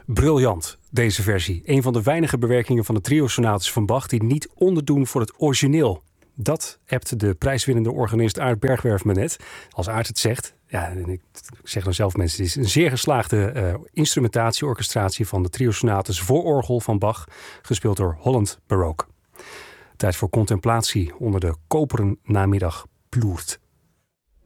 Briljant, deze versie. Een van de weinige bewerkingen van de trio-sonates van Bach die niet onderdoen voor het origineel. Dat appt de prijswinnende organist Aart Bergwerf me net. Als Aart het zegt, ja, ik zeg dan zelf mensen, het is een zeer geslaagde instrumentatie, orchestratie van de trio-sonates voor orgel van Bach, gespeeld door Holland Baroque. Tijd voor contemplatie onder de koperen namiddag ploert.